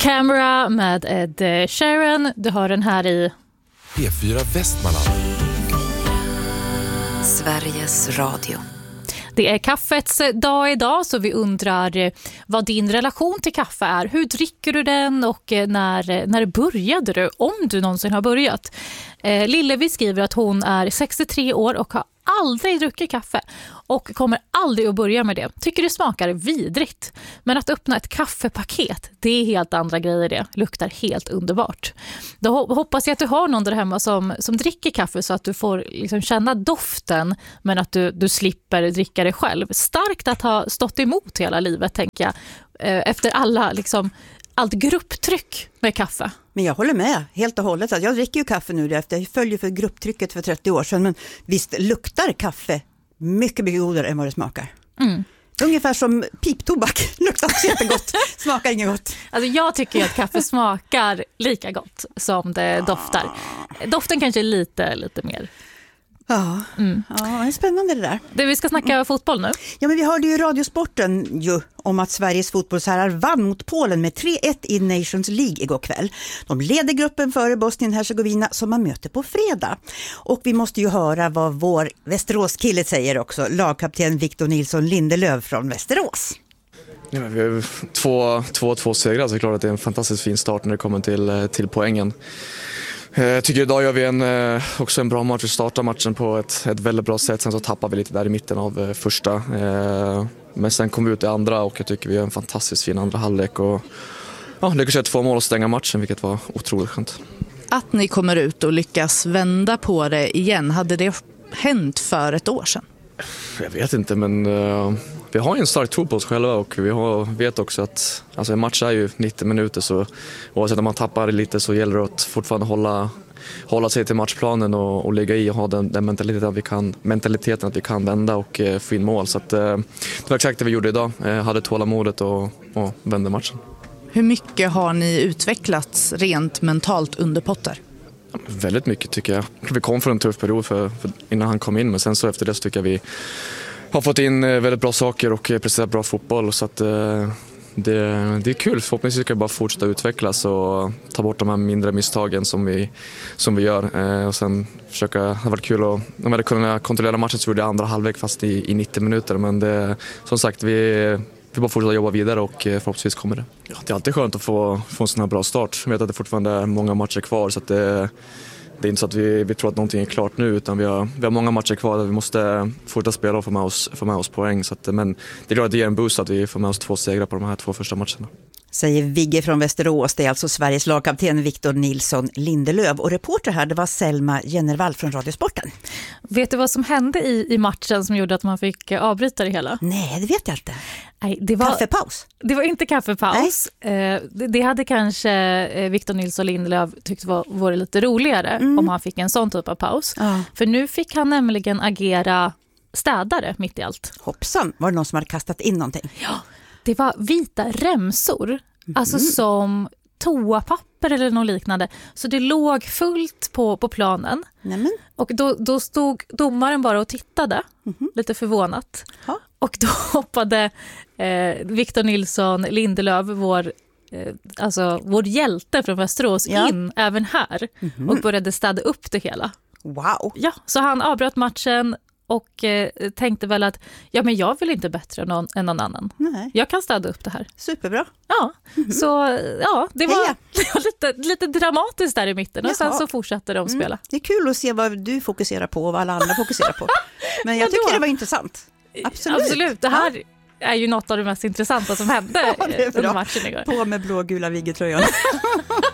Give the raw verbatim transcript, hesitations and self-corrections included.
Camera med Ed Sheeran. Du hör den här i P fyra Västmanland. Sveriges Radio. Det är kaffets dag idag, så vi undrar vad din relation till kaffe är. Hur dricker du den och när, när började du, om du någonsin har börjat? Eh, Lillevi skriver att hon är sextiotre år och har aldrig druckit kaffe och kommer aldrig att börja med det. Tycker det smakar vidrigt. Men att öppna ett kaffepaket, det är helt andra grejer det. Luktar helt underbart. Då hoppas jag att du har någon där hemma som, som dricker kaffe så att du får liksom känna doften, men att du, du slipper dricka det själv. Starkt att ha stått emot hela livet, tänker jag. Efter alla liksom allt grupptryck med kaffe. Men jag håller med helt och hållet. Jag dricker ju kaffe nu efter. Jag följer för grupptrycket för trettio år sedan. Men visst luktar kaffe mycket, mycket godare än vad det smakar. Mm. Ungefär som piptobak. Luktar också jättegott. Smakar inget gott. Alltså jag tycker ju att kaffe smakar lika gott som det doftar. Doften kanske är lite, lite mer. Ja, mm. ja, det är spännande det där. Det, vi ska snacka mm. fotboll nu. Ja, men vi hörde ju i Radiosporten ju om att Sveriges fotbollsherrar vann mot Polen med tre ett i Nations League igår kväll. De leder gruppen före Bosnien-Hercegovina som man möter på fredag. Och vi måste ju höra vad vår Västeråskille säger också. Lagkapten Victor Nilsson Lindelöf från Västerås. Ja, men vi har två, två, två segrar, så det är klart att det är en fantastiskt fin start när det kommer till, till poängen. Jag tycker idag gör vi en, också en bra match. Vi startar matchen på ett, ett väldigt bra sätt. Sen så tappar vi lite där i mitten av första. Men sen kom vi ut i andra och jag tycker vi gör en fantastiskt fin andra halvlek. Och ja, lyckas göra två mål och stänga matchen, vilket var otroligt skönt. Att ni kommer ut och lyckas vända på det igen, hade det hänt för ett år sedan? Jag vet inte, men uh, vi har ju en stark tro på oss själva och vi har, vet också att alltså en match är ju nittio minuter, så oavsett om man tappar lite så gäller det att fortfarande hålla, hålla sig till matchplanen och, och ligga i och ha den, den mentaliteten, att vi kan, mentaliteten att vi kan vända och uh, få in mål. Så att, uh, det var exakt det vi gjorde idag. Uh, hade tålamodet och, och vände matchen. Hur mycket har ni utvecklats rent mentalt under Potter? Väldigt mycket tycker jag. Vi kom från en tuff period för, för innan han kom in, men sen så efter det så tycker jag vi har fått in väldigt bra saker och presterat bra fotboll, så att det, det är kul. Förhoppningsvis ska vi bara fortsätta utvecklas och ta bort de här mindre misstagen som vi, som vi gör och sen försöka, det har varit kul att, om jag hade kunnat kontrollera matchen så gjorde jag andra halvlek fast i, i nittio minuter, men det, som sagt vi Vi bara fortsätter jobba vidare och förhoppningsvis kommer det. Ja, det är alltid skönt att få, få en sån här bra start. Jag vet att det fortfarande är många matcher kvar, så att det, det är inte så att vi, vi tror att någonting är klart nu, utan vi har, vi har många matcher kvar där vi måste fortsätta spela och få med oss, få med oss poäng. Så att, men det är klart att det ger en boost att vi får med oss två segrar på de här två första matcherna. Säger Vigge från Västerås. Det är alltså Sveriges lagkapten Victor Nilsson Lindelöf. Och reporter här, det var Selma Jennervall från Radiosporten. Vet du vad som hände i, i matchen som gjorde att man fick avbryta det hela? Nej, det vet jag inte. Nej, det var, kaffepaus? Det var inte kaffepaus. Eh, det, det hade kanske eh, Victor Nilsson Lindelöf tyckt var, var lite roligare mm. om han fick en sån typ av paus. Ja. För nu fick han nämligen agera städare mitt i allt. Hoppsan, var det någon som hade kastat in någonting? Ja, det var vita remsor. Mm. Alltså som toapapper eller något liknande. Så det låg fullt på, på planen. Nämen. Och då, då stod domaren bara och tittade. Mm-hmm. Lite förvånat. Ha. Och då hoppade eh, Victor Nilsson Lindelöf, vår, eh, alltså, vår hjälte från Västerås, ja. in även här. Mm-hmm. Och började städa upp det hela. Wow. Ja, så han avbröt matchen och eh, tänkte väl att ja, men jag vill inte bättre än någon, än någon annan. Nej. Jag kan städa upp det här. Superbra. Ja, mm-hmm. så ja, det var, det var lite, lite dramatiskt där i mitten. Och Jaha. sen så fortsatte de spela. Mm. Det är kul att se vad du fokuserar på och vad alla andra fokuserar på. Men jag tycker det var intressant. Absolut. Absolut, det här ja. är ju något av det mest intressanta som hände ja, under matchen igår. På med blågula Viggetröjan.